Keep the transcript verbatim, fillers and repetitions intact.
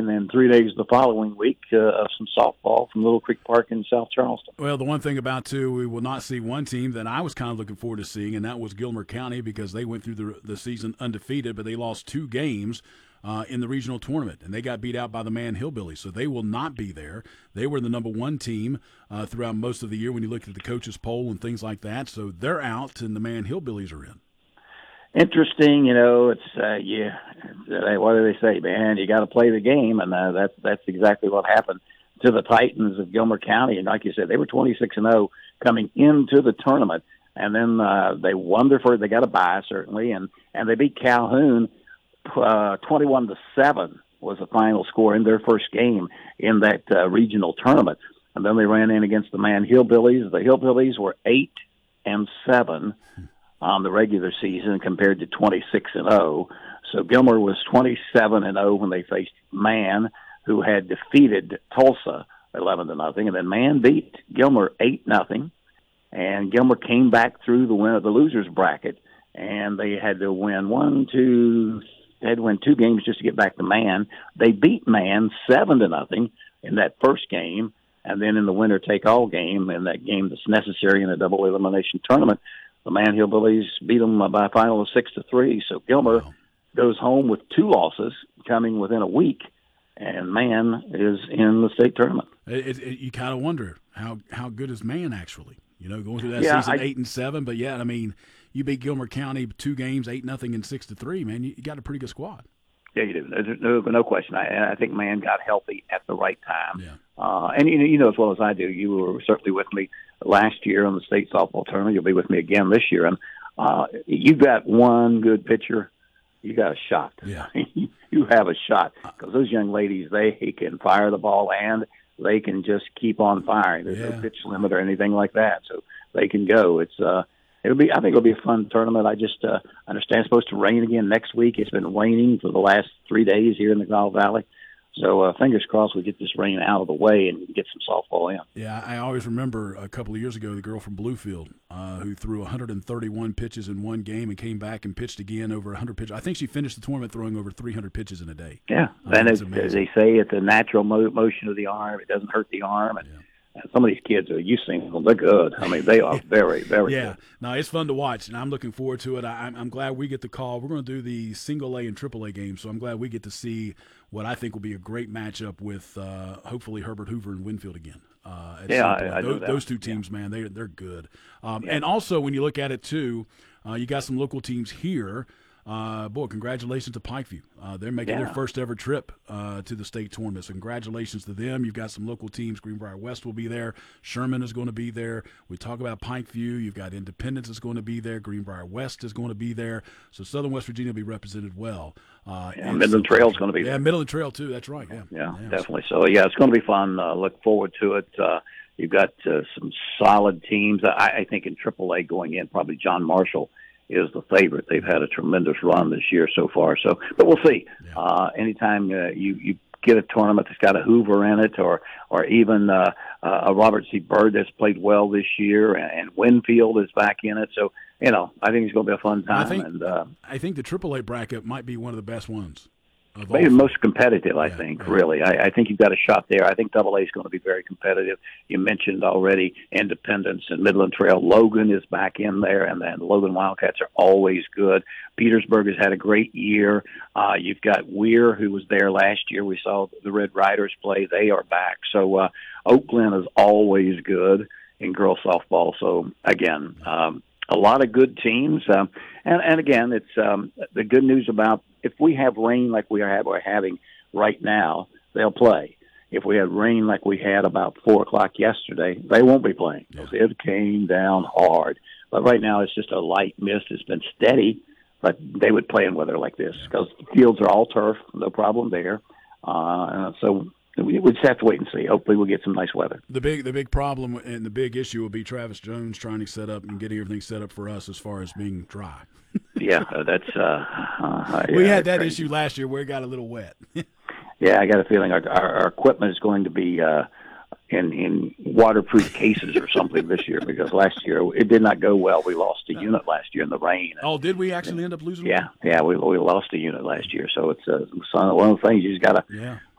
and then three days the following week uh, of some softball from Little Creek Park in South Charleston. Well, the one thing about, too, we will not see one team that I was kind of looking forward to seeing, and that was Gilmer County, because they went through the, the season undefeated, but they lost two games uh, in the regional tournament, and they got beat out by the Man Hillbillies, so they will not be there. They were the number one team uh, throughout most of the year when you look at the coaches' poll and things like that, so they're out, and the Man Hillbillies are in. Interesting, you know. It's uh, yeah. It's, uh, what do they say, man? You got to play the game, and uh, that's that's exactly what happened to the Titans of Gilmer County. And like you said, they were twenty-six and zero coming into the tournament, and then uh, they won their first. They got a bye certainly, and and they beat Calhoun uh, twenty-one to seven was the final score in their first game in that uh, regional tournament. And then they ran in against the Man Hillbillies. The Hillbillies were eight and seven on the regular season compared to twenty-six and zero. So Gilmer was twenty-seven and zero when they faced Man, who had defeated Tulsa eleven to nothing, and then Man beat Gilmer eight nothing. And Gilmer came back through the win of the losers bracket, and they had to win one, two, they had to win two games just to get back to Man. They beat Man seven to nothing in that first game, and then in the winner take all game, in that game that's necessary in a double elimination tournament, the Man Hillbillies beat them by a final of six to three. So Gilmer wow. goes home with two losses coming within a week, and Man is in the state tournament. It, it, you kind of wonder how how good is Man actually? You know, going through that yeah, season I, eight and seven. But yeah, I mean, you beat Gilmer County two games, eight nothing and six to three. Man, you, you got a pretty good squad. Yeah, you do. There's no, no question. I, I think Man got healthy at the right time. Yeah. Uh, and you know, you know as well as I do, you were certainly with me last year on the state softball tournament. You'll be with me again this year. And uh, you got one good pitcher, you got a shot. Yeah. You have a shot because those young ladies, they can fire the ball and they can just keep on firing. There's yeah. no pitch limit or anything like that, so they can go. It's uh, it'll be. I think it'll be a fun tournament. I just uh, understand it's supposed to rain again next week. It's been raining for the last three days here in the Gulf Valley. So uh, fingers crossed we get this rain out of the way and get some softball in. Yeah, I always remember a couple of years ago the girl from Bluefield uh, who threw one hundred thirty-one pitches in one game and came back and pitched again over one hundred pitches. I think she finished the tournament throwing over three hundred pitches in a day. Yeah, uh, and as, as they say, it's a natural mo- motion of the arm. It doesn't hurt the arm. And, yeah. and some of these kids, are you've seen them, they're good. I mean, they are very, very yeah. good. No, it's fun to watch, and I'm looking forward to it. I, I'm, I'm glad we get the call. We're going to do the single A and triple A games, so I'm glad we get to see what I think will be a great matchup with uh, hopefully Herbert Hoover and Winfield again. Uh, yeah, I, I those, that. those two teams, yeah. man, they they're good. Um, yeah. And also, when you look at it too, uh, you got some local teams here. Uh, boy, congratulations to Pikeview. Uh, they're making yeah. their first ever trip uh, to the state tournament. So congratulations to them. You've got some local teams. Greenbrier West will be there. Sherman is going to be there. We talk about Pikeview. You've got Independence is going to be there. Greenbrier West is going to be there. So Southern West Virginia will be represented well. Uh, yeah, Midland so, Trail is going to be yeah, there. Yeah, Midland Trail too. That's right. Yeah, yeah, yeah. definitely. So, yeah, it's going to be fun. Uh, look forward to it. Uh, you've got uh, some solid teams. I, I think in triple A going in, probably John Marshall is the favorite. They've had a tremendous run this year so far. So, but we'll see. Yeah. Uh, anytime uh, you, you get a tournament that's got a Hoover in it, or or even uh, uh, a Robert C. Byrd that's played well this year, and, and Winfield is back in it. So, you know, I think it's going to be a fun time. I think, and uh, I think the triple A bracket might be one of the best ones. Maybe the most competitive, I yeah, think, yeah. really. I, I think you've got a shot there. I think Double A is going to be very competitive. You mentioned already Independence and Midland Trail. Logan is back in there, and then Logan Wildcats are always good. Petersburg has had a great year. Uh, you've got Weir, who was there last year. We saw the Red Riders play. They are back. So uh, Oak Glen is always good in girls softball. So, again, um, a lot of good teams. Um, and, and, again, it's um, the good news about if we have rain like we are, we're having right now, they'll play. If we had rain like we had about four o'clock yesterday, they won't be playing because yeah. it came down hard. But right now it's just a light mist. It's been steady, but they would play in weather like this because the fields are all turf, no problem there. Uh, so we would just have to wait and see. Hopefully we'll get some nice weather. The big the big problem and the big issue will be Travis Jones trying to set up and getting everything set up for us as far as being dry. yeah, that's uh, uh we yeah, had that crazy. issue last year where it got a little wet. yeah, I got a feeling our, our, our equipment is going to be uh, in in waterproof cases or something this year because last year it did not go well. We lost a unit last year in the rain. Oh, did we actually end up losing? Yeah, one? yeah, we we lost a unit last year. So it's uh, one of the things you just got to yeah.